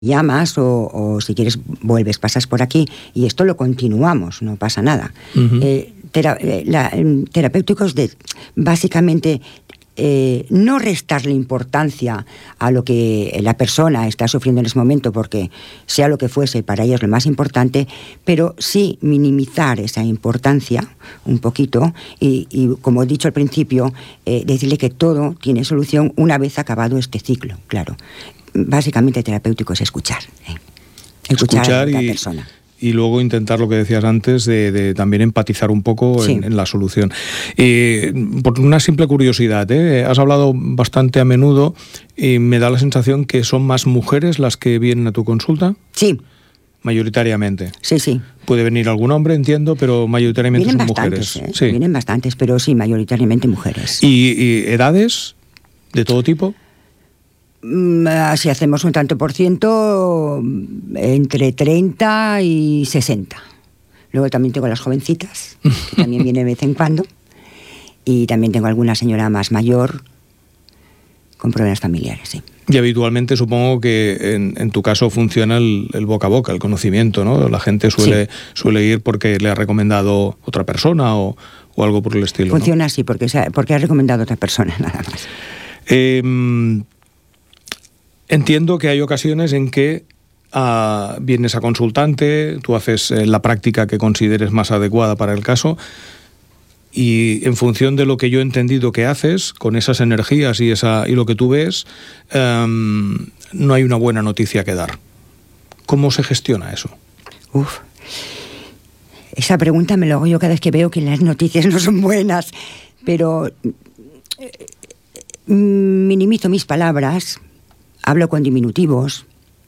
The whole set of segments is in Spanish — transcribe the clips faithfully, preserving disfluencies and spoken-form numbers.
llamas o, o si quieres vuelves, pasas por aquí y esto lo continuamos, no pasa nada. Uh-huh. Eh, tera, la, terapéuticos de básicamente eh, no restarle importancia a lo que la persona está sufriendo en ese momento, porque sea lo que fuese, para ella es lo más importante, pero sí minimizar esa importancia un poquito y, y como he dicho al principio, eh, decirle que todo tiene solución una vez acabado este ciclo, claro. Básicamente terapéutico es escuchar, ¿eh? escuchar, escuchar a la y, persona. Y luego intentar lo que decías antes de, de también empatizar un poco sí. en, en la solución. Eh, por una simple curiosidad, ¿eh? has hablado bastante a menudo y me da la sensación que son más mujeres las que vienen a tu consulta. Sí. Mayoritariamente. Sí, sí. Puede venir algún hombre, entiendo, pero mayoritariamente vienen son bastantes, mujeres. ¿eh? Sí. Vienen bastantes, pero sí, mayoritariamente mujeres. ¿Y, y edades de todo tipo? Si hacemos un tanto por ciento, entre treinta y sesenta. Luego también tengo las jovencitas, que también viene de vez en cuando. Y también tengo alguna señora más mayor con problemas familiares, sí. Y habitualmente supongo que en, en tu caso funciona el, el boca a boca, el conocimiento, ¿no? La gente suele, sí. suele ir porque le ha recomendado otra persona o, o algo por el estilo. Funciona ¿no? así, porque, porque ha recomendado otra persona, nada más. Eh... Entiendo que hay ocasiones en que uh, vienes a consultante, tú haces eh, la práctica que consideres más adecuada para el caso y en función de lo que yo he entendido que haces, con esas energías y, esa, y lo que tú ves, um, no hay una buena noticia que dar. ¿Cómo se gestiona eso? Uf, esa pregunta me lo hago yo cada vez que veo que las noticias no son buenas, pero eh, minimizo mis palabras. Hablo con diminutivos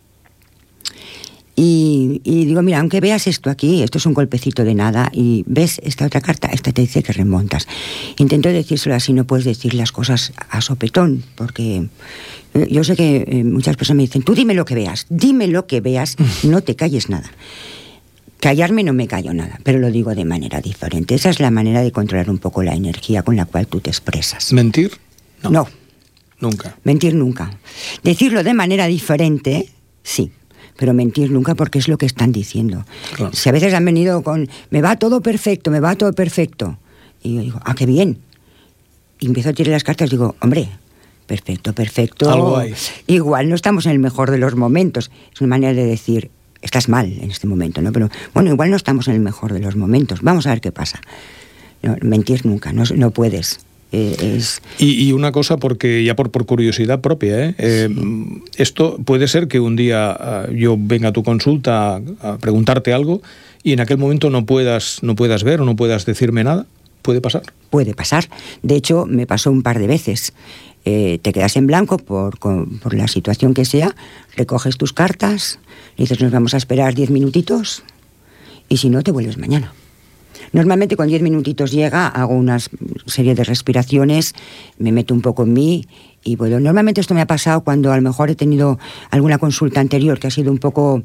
y, y digo, mira, aunque veas esto aquí, esto es un golpecito de nada y ves esta otra carta, esta te dice que remontas. Intento decírselo así, no puedes decir las cosas a sopetón, porque yo sé que eh, muchas personas me dicen, tú dime lo que veas, dime lo que veas, no te calles nada. Callarme no me callo nada, pero lo digo de manera diferente. Esa es la manera de controlar un poco la energía con la cual tú te expresas. ¿Mentir? No. No. Nunca. Mentir nunca. Decirlo de manera diferente, sí, pero mentir nunca porque es lo que están diciendo. Claro. Si a veces han venido con, me va todo perfecto, me va todo perfecto. Y yo digo, ah, qué bien. Y empiezo a tirar las cartas y digo, hombre, perfecto, perfecto. Algo hay. Igual no estamos en el mejor de los momentos. Es una manera de decir, estás mal en este momento, ¿no? Pero bueno, igual no estamos en el mejor de los momentos. Vamos a ver qué pasa. No, mentir nunca, no, no puedes. Eh, es... y, y una cosa, porque ya por, por curiosidad propia, ¿eh? Eh, sí. Esto puede ser que un día uh, yo venga a tu consulta a, a preguntarte algo y en aquel momento no puedas, no puedas ver o no puedas decirme nada. ¿Puede pasar? Puede pasar. De hecho, me pasó un par de veces. Eh, te quedas en blanco por, con, por la situación que sea, recoges tus cartas, le dices, nos vamos a esperar diez minutitos y si no, te vuelves mañana. Normalmente con diez minutitos llega, hago una serie de respiraciones, me meto un poco en mí y bueno, normalmente esto me ha pasado cuando a lo mejor he tenido alguna consulta anterior que ha sido un poco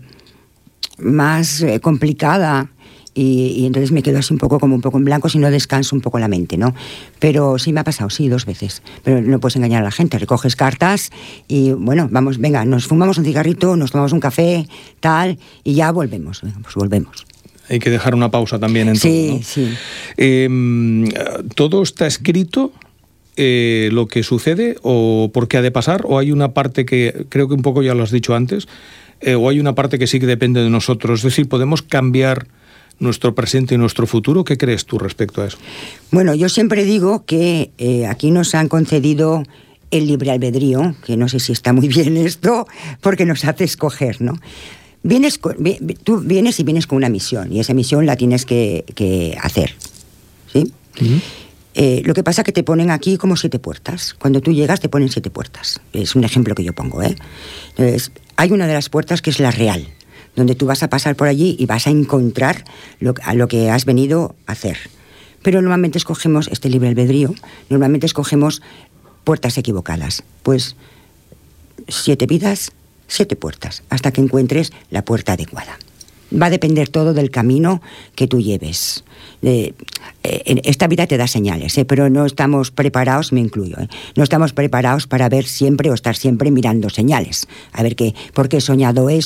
más eh, complicada y, y entonces me quedo así un poco como un poco en blanco si no descanso un poco la mente, ¿no? Pero sí me ha pasado, sí, dos veces. Pero no puedes engañar a la gente, recoges cartas y bueno, vamos, venga, nos fumamos un cigarrito, nos tomamos un café, tal, y ya volvemos, venga, pues volvemos. Hay que dejar una pausa también en sí, todo, ¿no? Sí, eh, ¿todo está escrito eh, lo que sucede o por qué ha de pasar? ¿O hay una parte que, creo que un poco ya lo has dicho antes, eh, o hay una parte que sí que depende de nosotros? Es decir, ¿podemos cambiar nuestro presente y nuestro futuro? ¿Qué crees tú respecto a eso? Bueno, yo siempre digo que eh, aquí nos han concedido el libre albedrío, que no sé si está muy bien esto, porque nos hace escoger, ¿no? Vienes con, tú vienes y vienes con una misión y esa misión la tienes que, que hacer, ¿sí? Uh-huh. Eh, lo que pasa es que te ponen aquí como siete puertas. Cuando tú llegas te ponen siete puertas. Es un ejemplo que yo pongo, ¿eh? Entonces, hay una de las puertas que es la real, donde tú vas a pasar por allí y vas a encontrar lo, a lo que has venido a hacer. Pero normalmente escogemos este libre albedrío, normalmente escogemos puertas equivocadas. Pues siete vidas, siete puertas, hasta que encuentres la puerta adecuada. va a depender todo del camino que tú lleves. Eh, eh, esta vida te da señales, eh, pero no estamos preparados, me incluyo, eh, no estamos preparados para ver siempre o estar siempre mirando señales. A ver qué, ¿por qué he soñado esto?